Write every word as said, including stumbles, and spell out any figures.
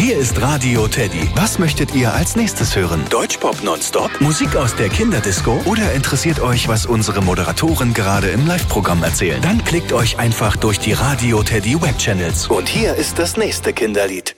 Hier ist Radio Teddy. Was möchtet ihr als nächstes hören? Deutschpop nonstop? Musik aus der Kinderdisco? Oder interessiert euch, was unsere Moderatoren gerade im Live-Programm erzählen? Dann klickt euch einfach durch die Radio Teddy Webchannels. Und hier ist das nächste Kinderlied.